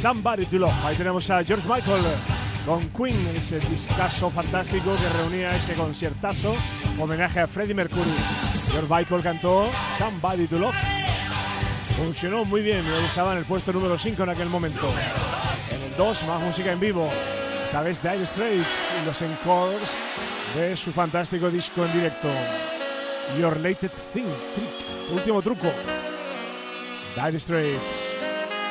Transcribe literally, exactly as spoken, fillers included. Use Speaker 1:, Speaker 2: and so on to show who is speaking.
Speaker 1: Somebody to Love. Ahí tenemos a George Michael con Queen, ese discazo fantástico que reunía ese conciertazo, homenaje a Freddie Mercury. George Michael cantó Somebody to Love. Funcionó muy bien, y estaba en el puesto número cinco en aquel momento. En el dos, más música en vivo. Esta vez Dire Straits y los encores de su fantástico disco en directo. Your Latest Thing, Trick, último truco. Dire Straits.